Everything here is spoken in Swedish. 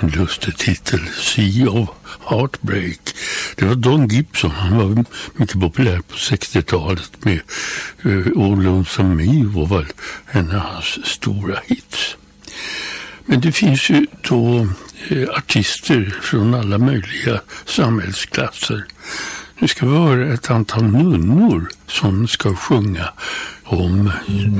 en lustig titel, Sea of Heartbreak. Det var Don Gibson, han var mycket populär på 60-talet med All Lonesome Me var väl en av hans stora hits. Men det finns ju då artister från alla möjliga samhällsklasser. Nu ska vi höra ett antal nunnor som ska sjunga om